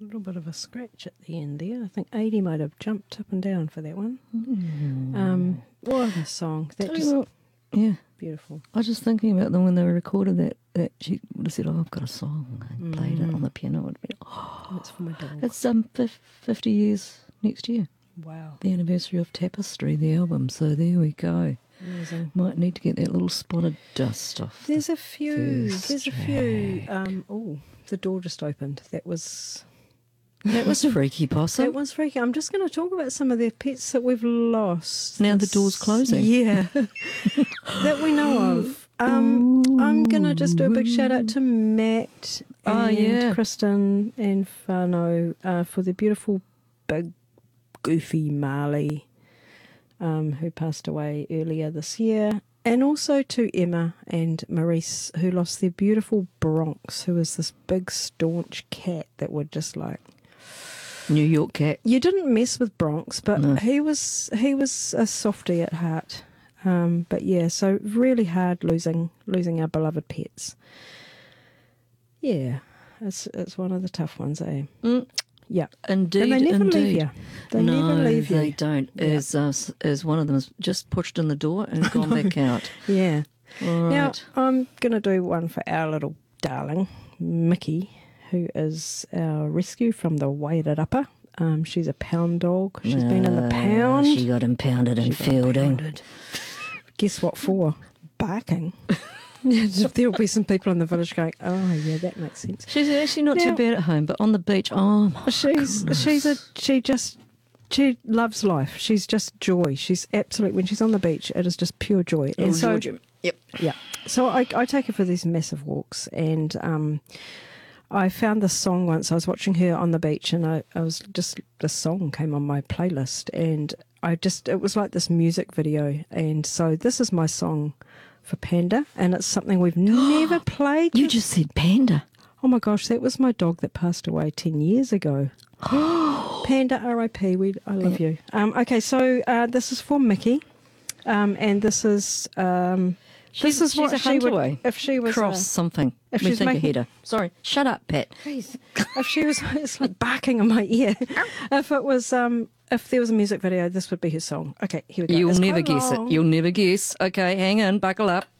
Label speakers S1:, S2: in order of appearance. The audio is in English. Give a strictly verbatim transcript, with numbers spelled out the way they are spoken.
S1: A little bit of a scratch at the end there. I think Adi might have jumped up and down for that one. Mm. Um, what a song. That
S2: Tell
S1: just
S2: you what, yeah.
S1: Beautiful.
S2: I was just thinking about them when they recorded that, that she would have said, oh, I've got a song. And mm. played it on the piano. It would have been, oh.
S1: It's for my dog.
S2: It's um, fifty years next year.
S1: Wow.
S2: The anniversary of Tapestry, the album. So there we go.
S1: Amazing.
S2: Might need to get that little spotted dust off.
S1: There's
S2: the
S1: a few. There's
S2: track.
S1: a few. Um, oh, the door just opened. That was...
S2: That was freaky, Possum.
S1: That was freaky. I'm just going to talk about some of the pets that we've lost.
S2: Now the door's closing.
S1: Yeah. That we know of. Um, I'm going to just do a big shout out to Matt and
S2: oh, yeah.
S1: Kristen and Whānau uh, for the beautiful, big, goofy Marley um, who passed away earlier this year. And also to Emma and Maurice who lost their beautiful Bronx, who was this big, staunch cat that would just like...
S2: New York cat.
S1: You didn't mess with Bronx, but
S2: no.
S1: he was he was a softie at heart. Um, but yeah, so really hard losing losing our beloved pets. Yeah, it's it's one of the tough ones, eh?
S2: Mm.
S1: Yeah,
S2: indeed.
S1: And they never
S2: indeed.
S1: leave you. They
S2: no,
S1: never leave you.
S2: they don't.
S1: Yeah.
S2: As uh, as one of them has just pushed in the door and gone back out.
S1: Yeah.
S2: All right.
S1: Now I'm gonna do one for our little darling Mickey, who is our rescue from the Wairarapa. Um, she's a pound dog. She's uh, been in the pound.
S2: She got impounded in fielding.
S1: Guess what for? Barking. There'll be some people in the village going, oh, yeah, that makes sense.
S2: She's actually not now, too bad at home, but on the beach, oh, my
S1: she's
S2: goodness.
S1: she's a she just she loves life. She's just joy. She's absolute. When she's on the beach, it is just pure joy. And
S2: oh,
S1: so,
S2: Georgia. Yep.
S1: Yeah. So I, I take her for these massive walks, and um, I found this song once. I was watching her on the beach, and I, I was just this song came on my playlist, and I just it was like this music video, and so this is my song for Panda, and it's something we've never played.
S2: You just said Panda.
S1: Oh my gosh, that was my dog that passed away ten years ago. Panda, R I P. We I love you. Um, okay, so uh, this is for Mickey, um, and this is. Um,
S2: She's,
S1: this is
S2: she's
S1: what
S2: a
S1: she would
S2: away.
S1: if she was
S2: cross
S1: a,
S2: something.
S1: If
S2: we
S1: she's
S2: think
S1: making,
S2: a header. Sorry, shut up, Pat.
S1: Please. If she was, it's like barking in my ear. If it was, um, if there was a music video, this would be her song. Okay, here we go.
S2: You'll
S1: it's
S2: never guess
S1: long.
S2: it. You'll never guess. Okay, hang on, buckle up.